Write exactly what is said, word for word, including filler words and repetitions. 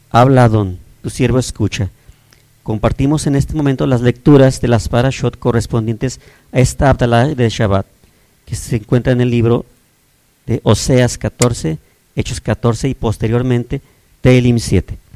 Habla Adón, tu siervo escucha. Compartimos en este momento las lecturas de las parashot correspondientes a esta Abdalá de Shabbat, que se encuentra en el libro de Oseas catorce, Hechos catorce y posteriormente Tehilim siete.